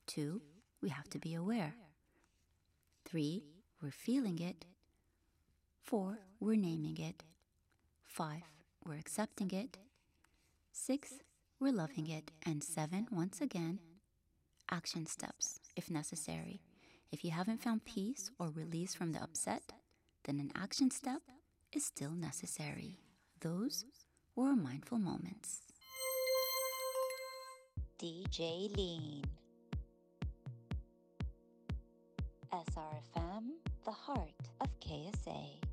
2, we have to be aware. 3, we're feeling it. 4, we're naming it. 5, we're accepting it. 6, we're loving it. And 7, once again, action steps if necessary. If you haven't found peace or release from the upset, then an action step is still necessary. Those were mindful moments. DJ Lean. SRFM, the heart of KSA.